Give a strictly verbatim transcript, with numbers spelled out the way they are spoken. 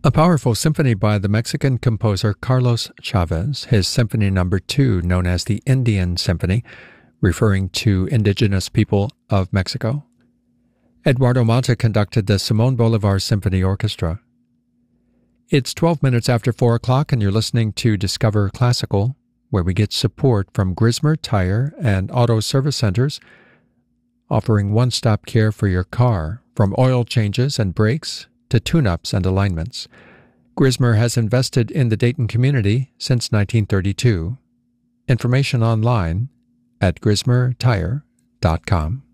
A powerful symphony by the Mexican composer Carlos Chavez, his Symphony Number Two, known as the Indian Symphony, referring to indigenous people of Mexico. Eduardo Mata conducted the Simón Bolívar Symphony Orchestra. It's twelve minutes after four o'clock, and you're listening to Discover Classical, where we get support from Grismer Tire and Auto Service Centers, offering one-stop care for your car, from oil changes and brakes to tune-ups and alignments. Grismer has invested in the Dayton community since nineteen thirty-two. Information online at grismer tire dot com.